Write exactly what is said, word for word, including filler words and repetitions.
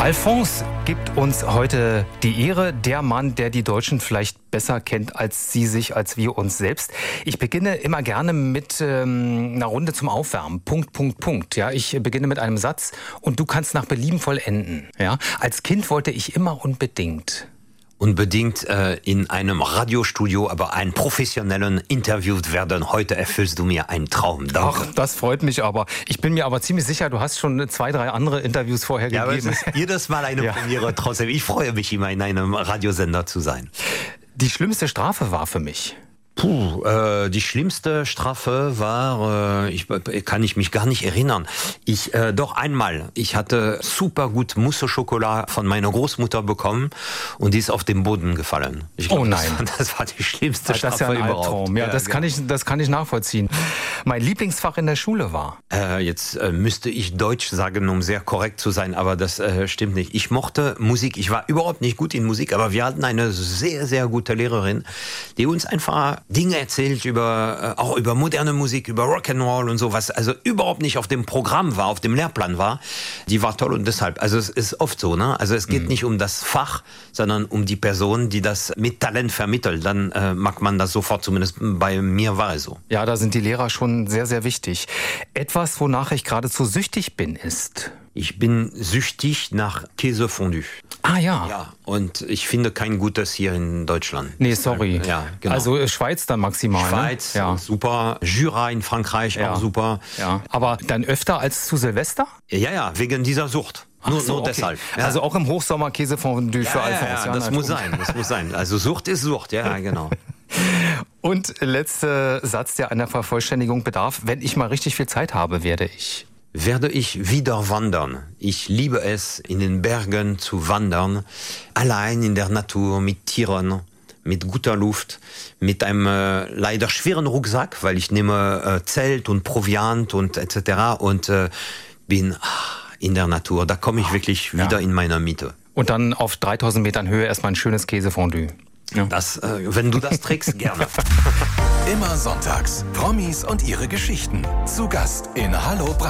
Alphonse gibt uns heute die Ehre, der Mann, der die Deutschen vielleicht besser kennt als sie sich, als wir uns selbst. Ich beginne immer gerne mit ähm, einer Runde zum Aufwärmen. Punkt, Punkt, Punkt. Ja, ich beginne mit einem Satz und du kannst nach Belieben vollenden. Ja, als Kind wollte ich immer unbedingt. Unbedingt äh, in einem Radiostudio, aber einen professionellen interviewt werden. Heute erfüllst du mir einen Traum. Danke. Ach, das freut mich aber. Ich bin mir aber ziemlich sicher, du hast schon zwei, drei andere Interviews vorher ja, gegeben. Aber es ist jedes Mal eine ja. Premiere trotzdem. Ich freue mich immer, in einem Radiosender zu sein. Die schlimmste Strafe war für mich... Puh, äh, die schlimmste Strafe war, äh, ich kann ich mich gar nicht erinnern. Ich äh, doch einmal. Ich hatte super gut Mousse au Chocolat von meiner Großmutter bekommen und die ist auf den Boden gefallen. Ich glaub, oh nein, das war, das war die schlimmste das Strafe ist ja ein überhaupt. Albtraum. Ja, ja, das genau. kann ich, das kann ich nachvollziehen. Mein Lieblingsfach in der Schule war. Äh, jetzt äh, müsste ich Deutsch sagen, um sehr korrekt zu sein, aber das äh, stimmt nicht. Ich mochte Musik. Ich war überhaupt nicht gut in Musik, aber wir hatten eine sehr sehr gute Lehrerin, die uns einfach Dinge erzählt über, auch über moderne Musik, über Rock'n'Roll und sowas, also überhaupt nicht auf dem Programm war, auf dem Lehrplan war. Die war toll und deshalb, also es ist oft so, ne? Also es geht mhm. nicht um das Fach, sondern um die Person, die das mit Talent vermittelt. Dann äh, mag man das sofort, zumindest bei mir war es so. Ja, da sind die Lehrer schon sehr, sehr wichtig. Etwas, wonach ich geradezu süchtig bin, ist... Ich bin süchtig nach Käsefondue. Ah ja. Ja, und ich finde kein gutes hier in Deutschland. Nee, sorry. Ja, genau. Also Schweiz dann maximal. Schweiz, ne? ja. super. Jura in Frankreich, ja. auch super. Ja. Aber dann öfter als zu Silvester? Ja, ja, wegen dieser Sucht. Nur, so, nur okay. deshalb. Ja. Also auch im Hochsommer Käsefondue ja, für ja, Alphonse. Ja, ja, das muss sein, das muss sein. Also Sucht ist Sucht, ja, genau. Und letzter Satz, der einer Vervollständigung bedarf. Wenn ich mal richtig viel Zeit habe, werde ich... Werde ich wieder wandern. Ich liebe es, in den Bergen zu wandern, allein in der Natur, mit Tieren, mit guter Luft, mit einem äh, leider schweren Rucksack, weil ich nehme äh, Zelt und Proviant und et cetera und äh, bin ach, in der Natur. Da komme ich wirklich wieder ja. in meiner Mitte. Und dann auf dreitausend Metern Höhe erstmal ein schönes Käsefondue. Ja. Das, äh, wenn du das trägst, gerne. Immer sonntags. Promis und ihre Geschichten. Zu Gast in Hallo Brandenburg.